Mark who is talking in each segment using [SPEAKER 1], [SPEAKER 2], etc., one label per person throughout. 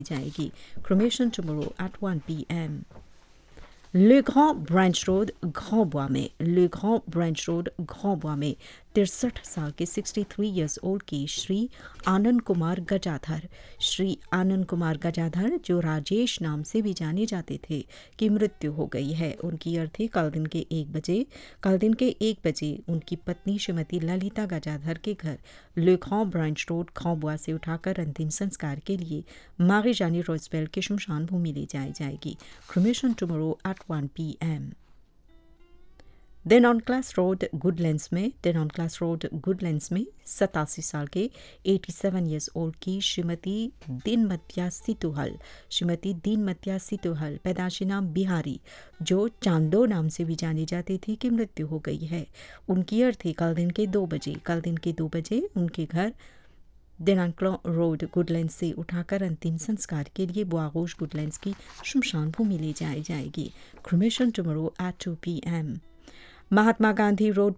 [SPEAKER 1] जाएगी। Cremation tomorrow at 1 p.m. Le Grand Branch Road, Grand Bois में Le Grand Branch Road, Grand Bois में 63 साल के 63 years old की श्री आनंद कुमार गजाधर, श्री आनंद कुमार गजाधर जो राजेश नाम से भी जाने जाते थे, की मृत्यु हो गई है। उनकी अर्थी कल दिन के 1 बजे उनकी पत्नी श्रीमती ललिता गजाधर के घर Le Grand Branch Road, Grand Bois से उठाकर अंतिम संस्कार के लिए मारिजानी रोजबेल के शमशान भूमि ले जाई जाएगी। Cremation tomorrow at 1 p.m. Then on class road Goodlands में 87 साल के 87 ईयर्स ओल्ड की श्रीमती दीनमतिया सितुहल पैदाशी नाम बिहारी जो चांदो नाम से भी जानी जाती थी की मृत्यु हो गई है। उनकी अर्थी कल दिन के 2 बजे उनके घर देनांक्लो रोड गुडलैंड्स से उठाकर अंतिम संस्कार के लिए बुआगोश गुडलैंड्स की शमशान भूमि ले जाई जाएगी। Cremation tomorrow at 2 p.m. Mahatma Gandhi road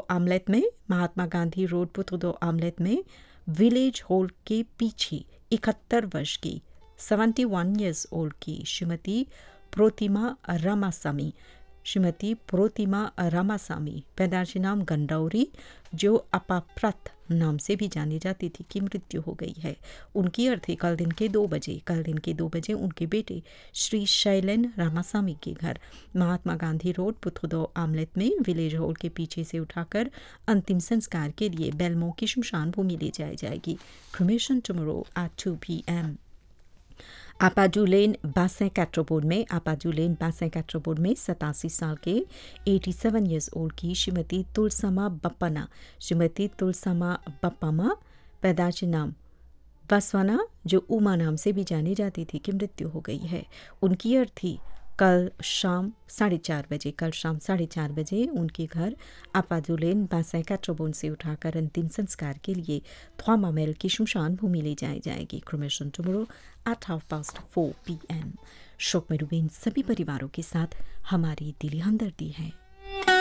[SPEAKER 1] पुत्रदो omelette में विलेज हॉल के पीछे 71 वर्ष की 71 ईयर्स ओल्ड की श्रीमती प्रोतिमा रामासामी पैदाशी नाम गंडौरी जो अपाप्रत नाम से भी जानी जाती थी की मृत्यु हो गई है। उनकी अर्थी कल दिन के 2 बजे उनके बेटे श्री शैलेन रामासामी के घर महात्मा गांधी रोड पुत्रदो आमलेट में विलेज हॉल के पीछे से उठाकर अंतिम संस्कार के लिए बेलमो की शमशान भूमि ले जाई जाएगी। Cremation tomorrow at 2 p.m. आपाजू लेन बासें कैट्रोपोड में 87 साल के 87 ईयर्स ओल्ड की श्रीमती तुलसमा बप्पमा पैदाशी नाम बसवाना जो उमा नाम से भी जानी जाती थी की मृत्यु हो गई है। उनकी अर्थी कल शाम 4:30 बजे उनके घर आपाजुलेन बासें कैट्रोबोन से उठाकर अंतिम संस्कार के लिए थ्वामामेल की शमशान भूमि ले जाई जाएगी। Cremation tomorrow at 4:30 p.m. शोक में डूबे इन सभी परिवारों के साथ हमारी दिली हमदर्दी है।